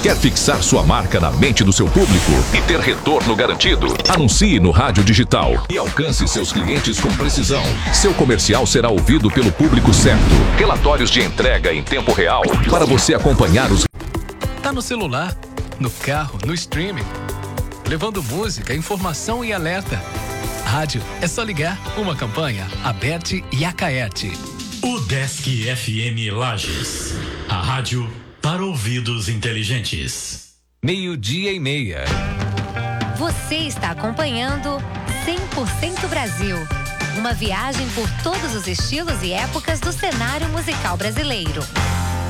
Quer fixar sua marca na mente do seu público e ter retorno garantido? Anuncie no rádio digital e alcance seus clientes com precisão. Seu comercial será ouvido pelo público certo. Relatórios de entrega em tempo real para você acompanhar os... Tá no celular, no carro, no streaming, levando música, informação e alerta. Rádio, é só ligar. Uma campanha, Aberte e Acaerte. UDESC FM Lages. A rádio para ouvidos inteligentes. 12:30. Você está acompanhando 100% Brasil. Uma viagem por todos os estilos e épocas do cenário musical brasileiro.